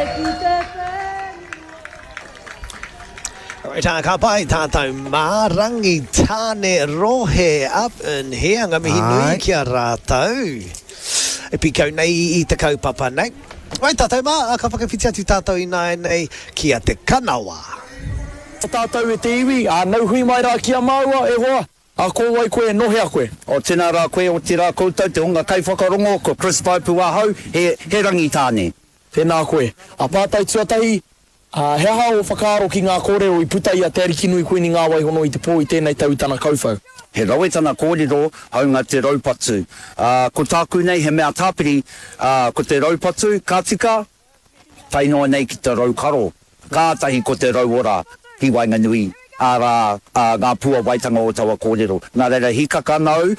Ka pai tātou mārangi tāne rohe up in here. Ngā mihi nui kia rātou. E pikau nei I te kaupapa nei. Wai tātou mā, ka whakawhiti atu tātou I nai nei kia te kanawa. Tātou e te iwi, nau hui mai rā kia maua e hoa. A ko wai koe e nohe a koe. O tēnā rā koe o te rā koutou, te hunga kai whakarongo, ko Chris Vaipu ahau, he rangi tāne. Tēnā koe. A pātai tuatahi, he aha o whakaaro ki ngā kōrero I puta I a te ariki nui koe ni ngā waihono I te pō I tēnei tautana kaufau. He rawetana kōrero haunga te raupatu. Ko tāku nei he mea tāpiri, ko te raupatu, ka tika, tainoa nei ki te raukaro. Kātahi ko te rauora, hi wainga nui. Ara ngā pua waitanga o tawa kōrero. Nā reira hikaka nau,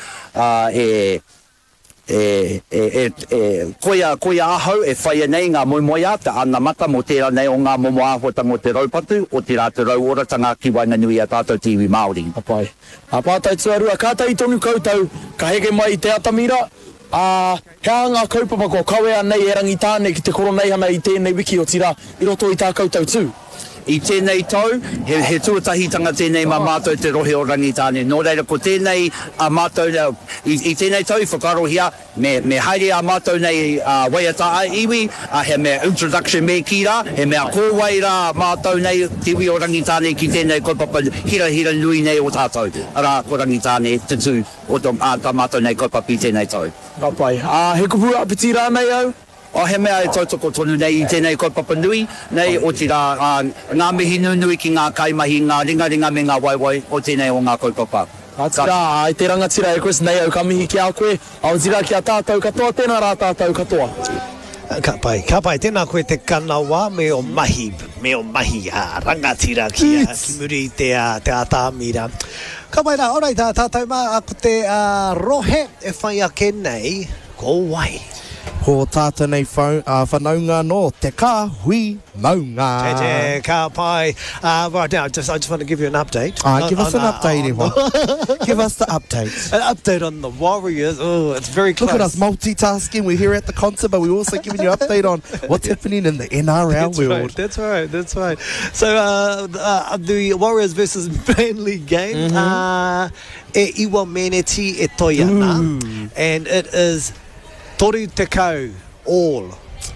koia ahau e whaia nei ngā moimoia, te ana mata mo tērā nei o ngā momo āhuatanga o te raupatu, o te rā te rauoratanga ki wainga nui a tātou tiwi Māori. Apai. A pātai tuarua, kātai tonu koutou, ka heke mai I te atamira, hea ngā kaupapa ko kawea nei e rangi tāne ki te koro nei hana I tēnei wiki o tira, I roto I tā koutou tū. I tēnei tau, he tuatahitanga tēnei mā mātou te rohe o rangi tāne. Nō reira ko tēnei a mātou, I tēnei tau, I whakarohia, me haere a mātou nei waiata a iwi, he mea introduction me ki rā, he mea kōwai rā mātou nei te iwi o rangi tāne ki tēnei kaupapa hira nui nei o tātou. Arā, ko rangi tāne te tū o tā mātou nei kaupapa I tēnei tau. Rapai, he kupu apiti rā nei au? O he mea e tautoko tonu nei I tēnei kaupapa nui, nei o tira ngā mihi nui ki ngā kaimahi, ngā ringa me ngā waiwai o tēnei o ngā kaupapa. Atira, I te rangatira e Chris nei au ka mihi ki a koe, au tira ki a tātou katoa, tēnā rā tātou katoa. Ka pai, tēnā koe te kanawa me o mahi rangatira ki muri te atamira. Ka pai rā, orai tātou mā, ako te rohe e whai ake nei, ko wai. Ko tātou nei whanaunga no te kā hui maunga. Te ka pai. Right now, I just want to give you an update. Give us an update, Ewa. Give us the update. An update on the Warriors. Oh, it's very close. Look at us multitasking. We're here at the concert, but we're also giving you an update on what's happening in the NRL world. That's right. So, the Warriors versus Burnley game. E iwa meneti e toiana. And it is toru te kau, all.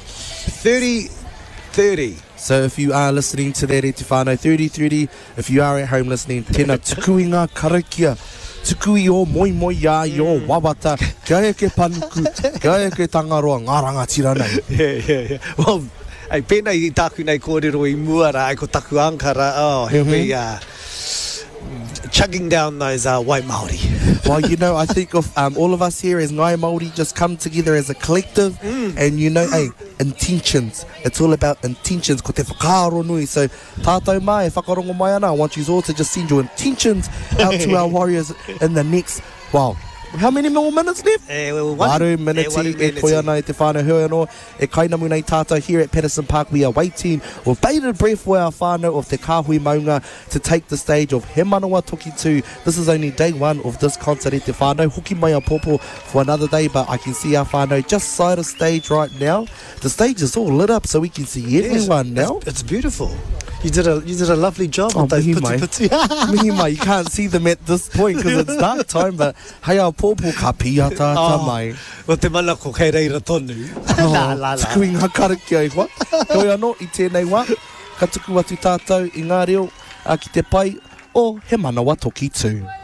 30-30. So if you are listening to that, Te Whānau 30-30, if you are at home listening, tēnā tukui ngā karakia, tukui o moi ia, i o wawata, kia e ke panuku, kia e ke tangaroa, ngā rangatira nei. Yeah. Well, hey, pēnei I tāku nei kōrero I mua rā, ko taku ankara, he'll be chugging down those white Māori. Well, you know, I think of all of us here as Ngai Māori just come together as a collective and, you know, hey, intentions. It's all about intentions, ko te whakaaro nui. So, tātou mai, e whakarongo mai ana, I want you all to just send your intentions out to our Warriors in the next, how many more minutes left? Waru miniti e koe ana te whānau hui anō. E kainamu nei tātou here at Patterson Park. We are waiting with bated breath for our whānau of te kāhui maunga to take the stage of He Manawa Toki 2. This is only day one of this concert e te whānau. Hoki mai a popo for another day, but I can see our whānau just side of stage right now. The stage is all lit up so we can see everyone now. It's beautiful. You did a lovely job with those puti. Mihi mai, you can't see them at this point because it's dark time, but hei au pōpō ka pia tāta mai. O te mana ko kei reira tonu. La. Tukui ngā karakia e hoa. Hoi anō, I tēnei wā, ka tuku atu tātou I ngā reo ki te pai o He Manawa Toki 2.